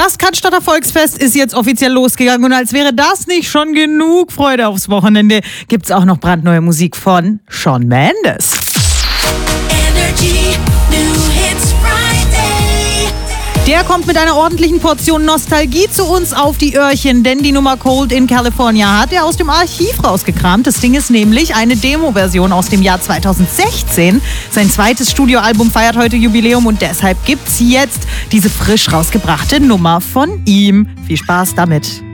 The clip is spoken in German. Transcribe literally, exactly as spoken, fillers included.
Das Cannstatter Volksfest ist jetzt offiziell losgegangen und als wäre das nicht schon genug Freude aufs Wochenende, gibt's auch noch brandneue Musik von Shawn Mendes. Energy New Hits Friday. Der kommt mit einer ordentlichen Portion Nostalgie zu uns auf die Öhrchen, denn die Nummer Cold in California hat er aus dem Archiv rausgekramt. Das Ding ist nämlich eine Demo-Version aus dem Jahr zweitausendsechzehn. Sein zweites Studioalbum feiert heute Jubiläum und deshalb gibt's jetzt diese frisch rausgebrachte Nummer von ihm. Viel Spaß damit.